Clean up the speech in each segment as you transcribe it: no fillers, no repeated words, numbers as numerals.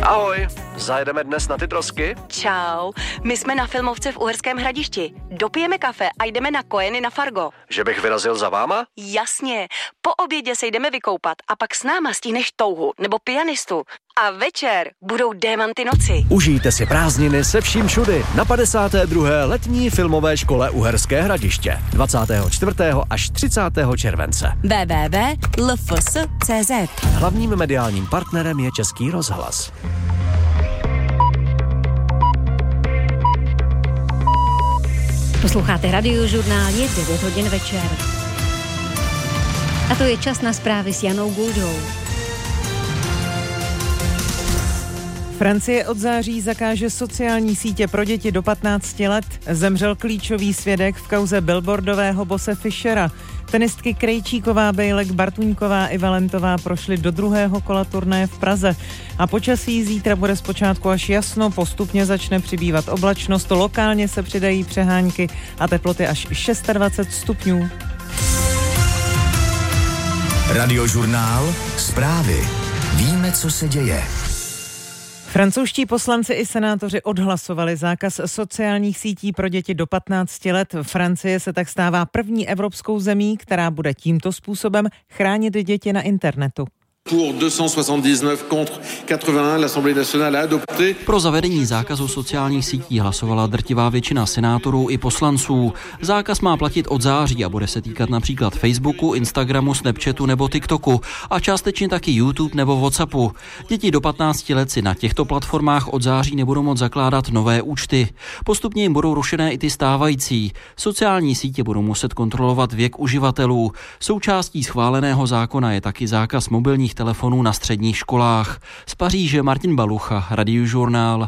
Ahoj, zajedeme dnes na ty trosky? Čau, my jsme na Filmovce v Uherském Hradišti. Dopijeme kafe a jdeme na Kojeny na Fargo. Že bych vyrazil za váma? Jasně, po obědě se jdeme vykoupat a pak s náma stihneš touhu nebo pianistu. A večer budou Démanty noci. Užijte si prázdniny se vším všudy na 52. letní filmové škole Uherské Hradiště 24. až 30. července. www.lfs.cz. Hlavním mediálním partnerem je Český rozhlas. Posloucháte Radiožurnál, je 9 hodin večer. A to je čas na zprávy s Janou Guldou. Francie od září zakáže sociální sítě pro děti do 15 let. Zemřel klíčový svědek v kauze billboardového bose Fischera. Tenistky Krejčíková, Bejlek, Bartuňková i Valentová prošly do druhého kola turnaje v Praze. A počasí zítra bude zpočátku až jasno, postupně začne přibývat oblačnost, lokálně se přidají přehánky a teploty až 26 stupňů. Radiožurnál, zprávy. Víme, co se děje. Francouzští poslanci i senátoři odhlasovali zákaz sociálních sítí pro děti do 15 let. Francie se tak stává první evropskou zemí, která bude tímto způsobem chránit děti na internetu. Pro zavedení zákazu sociálních sítí hlasovala drtivá většina senátorů i poslanců. Zákaz má platit od září a bude se týkat například Facebooku, Instagramu, Snapchatu nebo TikToku a částečně taky YouTube nebo WhatsAppu. Děti do 15 let si na těchto platformách od září nebudou moct zakládat nové účty. Postupně jim budou rušené i ty stávající. Sociální sítě budou muset kontrolovat věk uživatelů. Součástí schváleného zákona je taky zákaz mobilních telefonů na středních školách. Z Paříže Martin Balucha, Radiožurnál.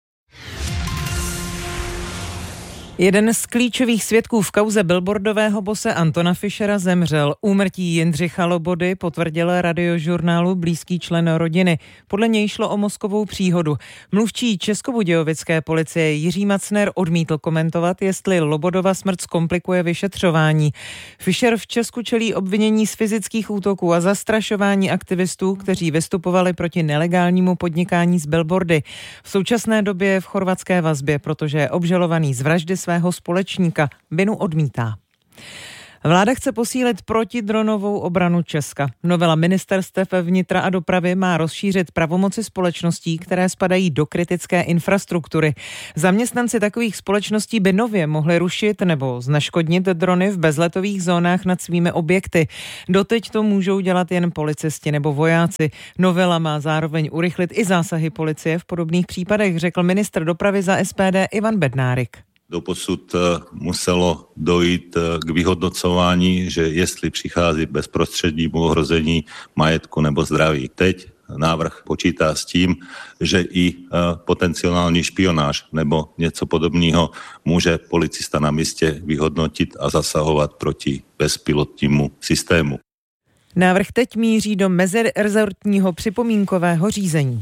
Jeden z klíčových svědků v kauze billboardového bose Antona Fischera zemřel. Úmrtí Jindřicha Lobody potvrdil Radiožurnálu blízký člen rodiny. Podle něj šlo o mozkovou příhodu. Mluvčí českobudějovické policie Jiří Macner odmítl komentovat, jestli Lobodova smrt zkomplikuje vyšetřování. Fischer v Česku čelí obvinění z fyzických útoků a zastrašování aktivistů, kteří vystupovali proti nelegálnímu podnikání s billboardy. V současné době je v chorvatské vazbě, protože je obžalovaný z vraždy svého společníka. Vinu odmítá. Vláda chce posílit protidronovou obranu Česka. Novela ministerstev vnitra a dopravy má rozšířit pravomoci společností, které spadají do kritické infrastruktury. Zaměstnanci takových společností by nově mohli rušit nebo zneškodnit drony v bezletových zónách nad svými objekty. Doteď to můžou dělat jen policisti nebo vojáci. Novela má zároveň urychlit i zásahy policie v podobných případech, řekl ministr dopravy za SPD Ivan Bednárik. Doposud muselo dojít k vyhodnocování, že jestli přichází bezprostřednímu ohrození majetku nebo zdraví. Teď návrh počítá s tím, že i potenciální špionáž nebo něco podobného může policista na místě vyhodnotit a zasahovat proti bezpilotnímu systému. Návrh teď míří do mezirezortního připomínkového řízení.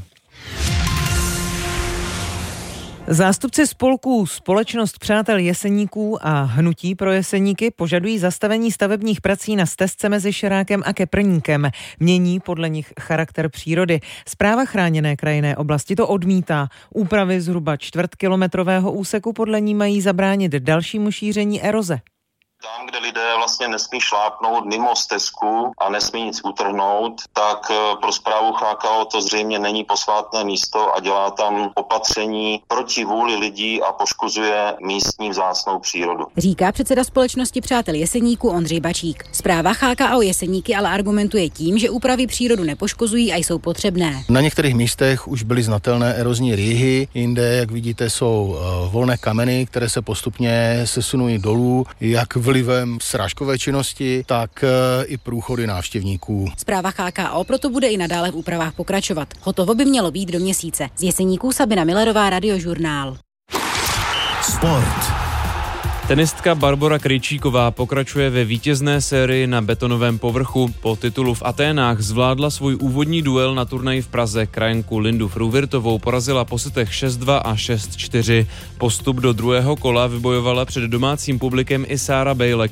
Zástupci spolků Společnost přátel Jeseníků a Hnutí pro Jeseníky požadují zastavení stavebních prací na stezce mezi Šerákem a Keprníkem. Mění podle nich charakter přírody. Správa chráněné krajinné oblasti to odmítá. Úpravy zhruba čtvrtkilometrového úseku podle ní mají zabránit dalšímu šíření eroze. Tam, kde lidé vlastně nesmí šlápnout mimo stezku a nesmí nic utrhnout, tak pro správu CHKO to zřejmě není posvátné místo a dělá tam opatření proti vůli lidí a poškozuje místní vzácnou přírodu. Říká předseda Společnosti přátel Jeseníků Ondřej Bačík. Správa CHKO Jeseníky ale argumentuje tím, že úpravy přírodu nepoškozují a jsou potřebné. Na některých místech už byly znatelné erozní rýhy, jinde, jak vidíte, jsou volné kameny, které se postupně sesunují dolů, jak vlivem srážkové činnosti, tak i průchody návštěvníků. Správa CHKO proto bude i nadále v úpravách pokračovat. Hotovo by mělo být do měsíce. Z Jeseníků Sabina Millerová, Radiožurnál. Sport. Tenistka Barbora Krejčíková pokračuje ve vítězné sérii na betonovém povrchu. Po titulu v Aténách zvládla svůj úvodní duel na turnaji v Praze. Krajanku Lindu Fruvirtovou porazila po setech 6-2 a 6-4. Postup do druhého kola vybojovala před domácím publikem i Sára Bejlek,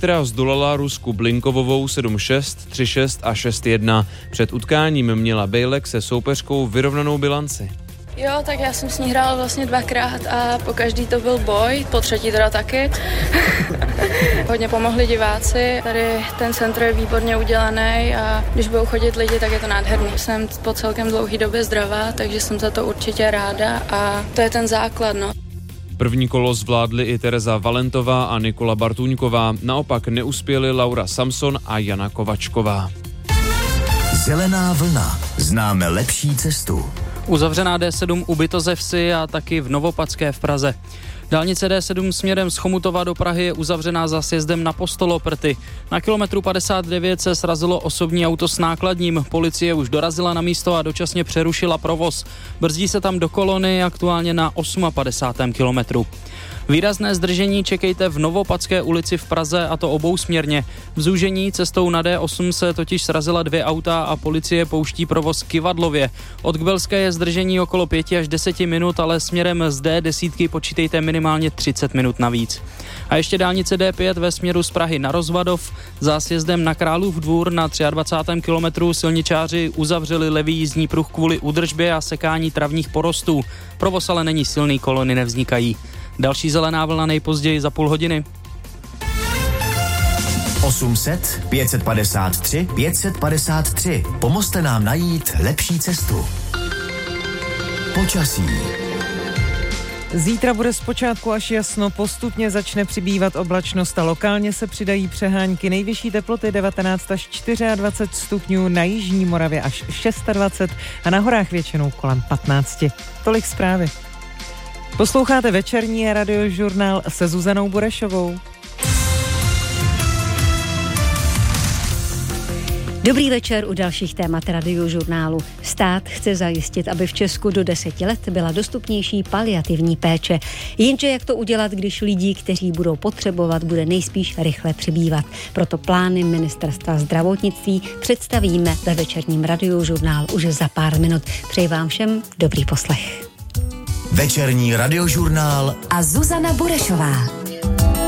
která zdolala Rusku Blinkovovou 7-6, 3-6 a 6-1. Před utkáním měla Bejlek se soupeřkou vyrovnanou bilanci. Jo, tak já jsem s ní hrála vlastně 2krát a po každý to byl boj, po třetí teda taky. Hodně pomohli diváci, tady ten centr je výborně udělaný a když budou chodit lidi, tak je to nádherný. Jsem po celkem dlouhý době zdravá, takže jsem za to určitě ráda a to je ten základ, no. První kolo zvládly i Tereza Valentová a Nikola Bartůňková, naopak neuspěly Laura Samson a Jana Kovačková. Zelená vlna. Známe lepší cestu. Uzavřená D7 u Bytozevsi a taky v Novopadské v Praze. Dálnice D7 směrem z Chomutova do Prahy je uzavřená za sjezdem na Postoloprty. Na kilometru 59 se srazilo osobní auto s nákladním. Policie už dorazila na místo a dočasně přerušila provoz. Brzdí se tam do kolony aktuálně na 58. kilometru. Výrazné zdržení čekejte v Novopadské ulici v Praze, a to obousměrně. V zúžení cestou na D8 se totiž srazila 2 auta a policie pouští provoz Kyvadlově. Od Kbelské je zdržení okolo 5 až 10 minut, ale směrem z D10 počítejte minimálně 30 minut navíc. A ještě dálnice D5 ve směru z Prahy na Rozvadov. Za sjezdem na Králův Dvůr na 23. kilometru silničáři uzavřeli levý jízdní pruh kvůli údržbě a sekání travních porostů. Provoz ale není silný, kolony nevznikají. Další zelená vlna nejpozději za půl hodiny. 800 553 553. Pomozte nám najít lepší cestu. Počasí. Zítra bude zpočátku až jasno, postupně začne přibývat oblačnost a lokálně se přidají přehánky. Nejvyšší teploty 19 až 24 stupňů, na jižní Moravě až 26 a na horách většinou kolem 15. Tolik zprávy. Posloucháte večerní radiožurnál se Zuzanou Burešovou. Dobrý večer u dalších témat radiožurnálu. Stát chce zajistit, aby v Česku do 10 let byla dostupnější paliativní péče. Jenže jak to udělat, když lidí, kteří budou potřebovat, bude nejspíš rychle přibývat. Proto plány Ministerstva zdravotnictví představíme ve večerním radiožurnálu už za pár minut. Přeji vám všem dobrý poslech. Večerní radiožurnál a Zuzana Burešová.